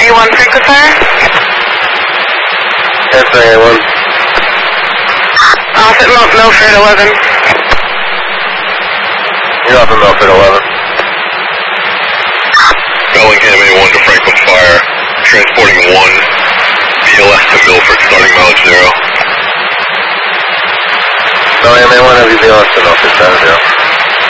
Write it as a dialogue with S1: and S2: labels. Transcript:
S1: FA1 Franklin Fire.
S2: FA1.
S1: Off at Milford 11.
S2: You're off at Milford 11.
S3: Bellingham A1 to Franklin Fire, transporting 1, BLS to Milford, starting mileage 0.
S2: Bellingham A1, have you BLS to Milford, 70.